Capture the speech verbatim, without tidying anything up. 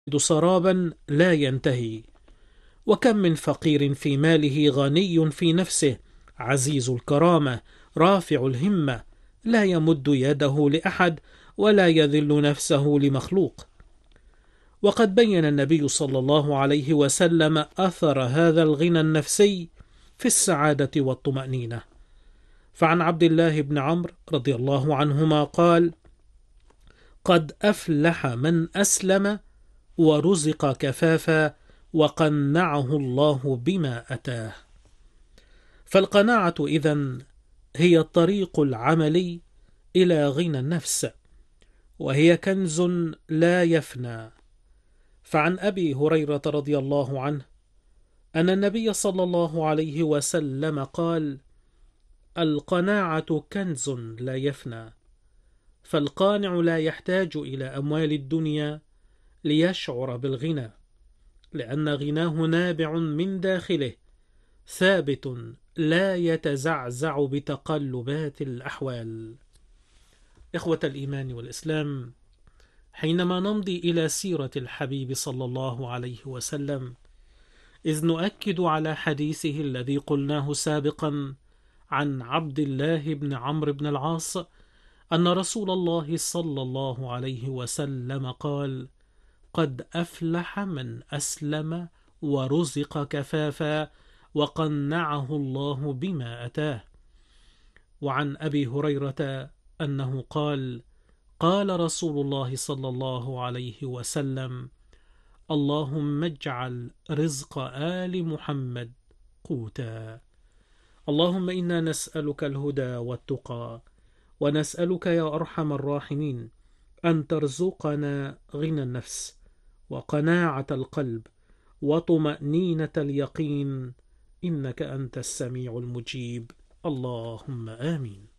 سرابا لا ينتهي. وكم من فقير في ماله غني في نفسه عزيز الكرامة رافع الهمة، لا يمد يده لأحد ولا يذل نفسه لمخلوق. وقد بين النبي صلى الله عليه وسلم أثر هذا الغنى النفسي في السعادة والطمأنينة. فعن عبد الله بن عمرو رضي الله عنهما قال: قد أفلح من أسلم ورزق كفافا وقنعه الله بما أتاه. فالقناعة إذن هي الطريق العملي إلى غنى النفس، وهي كنز لا يفنى. فعن أبي هريرة رضي الله عنه أن النبي صلى الله عليه وسلم قال: القناعة كنز لا يفنى، فالقانع لا يحتاج إلى أموال الدنيا ليشعر بالغنى، لأن غناه نابع من داخله ثابت لا يتزعزع بتقلبات الأحوال. إخوة الإيمان والإسلام، حينما نمضي إلى سيرة الحبيب صلى الله عليه وسلم، إذ نؤكد على حديثه الذي قلناه سابقا عن عبد الله بن عمرو بن العاص أن رسول الله صلى الله عليه وسلم قال: قد أفلح من أسلم ورزق كفافا وقنعه الله بما أتاه. وعن أبي هريرة أنه قال: قال رسول الله صلى الله عليه وسلم: اللهم اجعل رزق آل محمد قوتا. اللهم إنا نسألك الهدى والتقى، ونسألك يا أرحم الراحمين أن ترزقنا غنى النفس وقناعة القلب وطمأنينة اليقين، إنك أنت السميع المجيب، اللهم آمين.